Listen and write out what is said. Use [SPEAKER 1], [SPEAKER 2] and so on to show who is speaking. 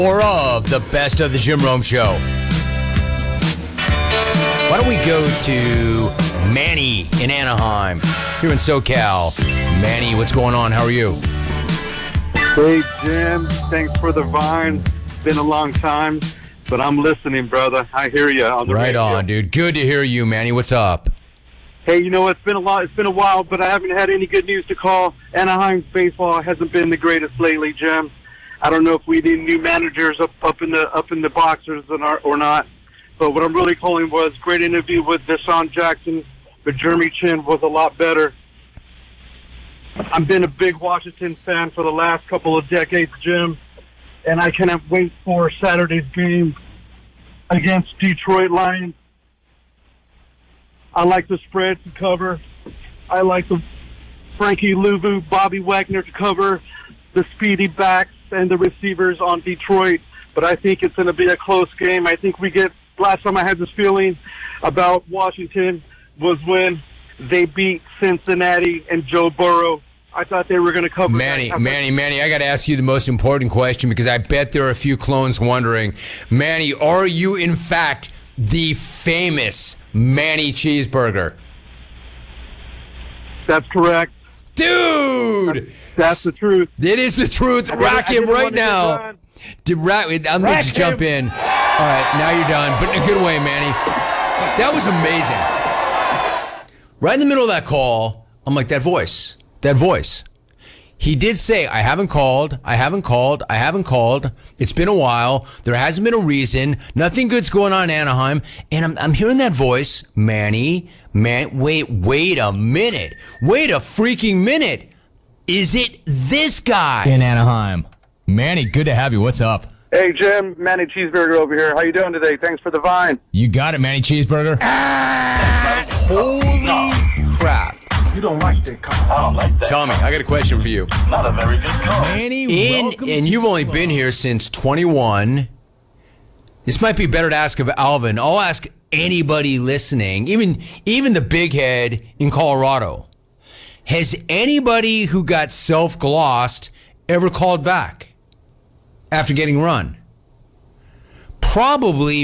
[SPEAKER 1] More of the Best of the Jim Rome Show. Why don't we go to Manny in Anaheim, here in SoCal. Manny, what's going on? How are you?
[SPEAKER 2] Hey, Jim. Thanks for the vine. It's been a long time, but I'm listening, brother. I hear you on the radio.
[SPEAKER 1] Right on, dude. Good to hear you, Manny. What's up?
[SPEAKER 2] Hey, you know, it's been a while, but I haven't had any good news to call. Anaheim's baseball hasn't been the greatest lately, Jim. I don't know if we need new managers up in the boxers or not. But what I'm really calling was great interview with Deshaun Jackson, but Jeremy Chin was a lot better. I've been a big Washington fan for the last couple of decades, Jim, and I cannot wait for Saturday's game against Detroit Lions. I like the spread to cover. I like the Frankie Louvu, Bobby Wagner to cover, the speedy backs and the receivers on Detroit. But I think it's going to be a close game. I think last time I had this feeling about Washington was when they beat Cincinnati and Joe Burrow. I thought they were going to cover.
[SPEAKER 1] Manny, I got to ask you the most important question because I bet there are a few clones wondering. Manny, are you in fact the famous Manny Cheeseburger?
[SPEAKER 2] That's correct.
[SPEAKER 1] Dude!
[SPEAKER 2] That's the truth.
[SPEAKER 1] It is the truth. Rack him right now. I'm going to just jump in. All right, now you're done, but in a good way, Manny. That was amazing. Right in the middle of that call, I'm like, that voice. He did say, I haven't called. It's been a while. There hasn't been a reason. Nothing good's going on in Anaheim. And I'm hearing that voice. Manny, wait a minute. Wait a freaking minute. Is it this guy?
[SPEAKER 3] In Anaheim. Manny, good to have you. What's up?
[SPEAKER 2] Hey, Jim, Manny Cheeseburger over here. How you doing today? Thanks for the vine.
[SPEAKER 3] You got it, Manny Cheeseburger.
[SPEAKER 1] Holy crap.
[SPEAKER 4] You don't like that car. I don't like that.
[SPEAKER 1] Tommy, I got a question for you.
[SPEAKER 4] Not a very good car.
[SPEAKER 3] Manny, welcome
[SPEAKER 1] And
[SPEAKER 3] to
[SPEAKER 1] you've
[SPEAKER 3] the
[SPEAKER 1] only
[SPEAKER 3] club.
[SPEAKER 1] been here since 21. This might be better to ask of Alvin. I'll ask anybody listening, even the big head in Colorado. Has anybody who got self-glossed ever called back after getting run? Probably